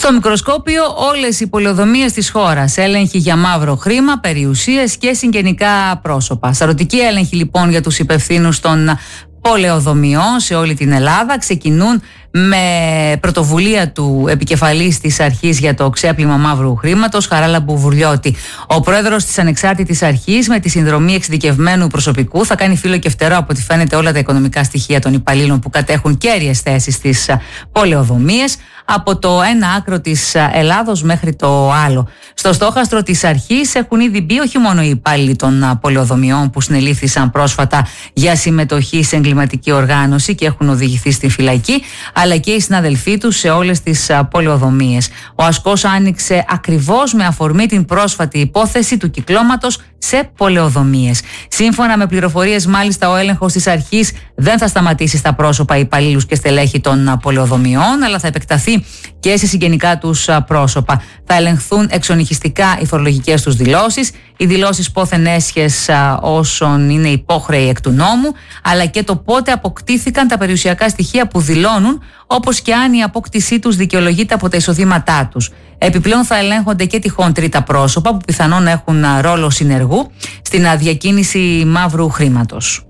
Στο μικροσκόπιο όλες οι πολεοδομίες της χώρας. Έλεγχοι για μαύρο χρήμα, περιουσίες και συγγενικά πρόσωπα. Σαρωτικοί έλεγχοι λοιπόν για τους υπευθύνους των πολεοδομιών σε όλη την Ελλάδα ξεκινούν με πρωτοβουλία του επικεφαλής της αρχής για το ξέπλυμα μαύρου χρήματος, Χαράλαμπου Μπουρλιώτη. Ο πρόεδρος της ανεξάρτητης αρχής, με τη συνδρομή εξειδικευμένου προσωπικού, θα κάνει φύλλο και φτερό από ό,τι φαίνεται όλα τα οικονομικά στοιχεία των υπαλλήλων που κατέχουν κέρυες θέσεις στις πολεοδομίες, από το ένα άκρο της Ελλάδος μέχρι το άλλο. Στο στόχαστρο της αρχής έχουν ήδη μπει όχι μόνο οι υπάλληλοι των πολεοδομιών που συνελήφθησαν πρόσφατα για συμμετοχή σε εγκληματική οργάνωση και έχουν οδηγηθεί στη φυλακή, αλλά και οι συναδελφοί τους σε όλες τις πολεοδομίες. Ο ασκός άνοιξε ακριβώς με αφορμή την πρόσφατη υπόθεση του κυκλώματος σε πολεοδομίες. Σύμφωνα με πληροφορίες, μάλιστα, ο έλεγχος της αρχής δεν θα σταματήσει στα πρόσωπα, υπαλλήλους και στελέχη των πολεοδομιών, αλλά θα επεκταθεί και σε συγγενικά τους πρόσωπα. Θα ελεγχθούν εξονυχιστικά οι φορολογικές τους δηλώσεις, οι δηλώσεις πόθεν έσχες όσων είναι υπόχρεοι εκ του νόμου, αλλά και το πότε αποκτήθηκαν τα περιουσιακά στοιχεία που δηλώνουν, όπως και αν η απόκτησή τους δικαιολογείται από τα εισοδήματά τους. Επιπλέον θα ελέγχονται και τυχόν τρίτα πρόσωπα που πιθανόν έχουν ρόλο συνεργού στην διακίνηση μαύρου χρήματος.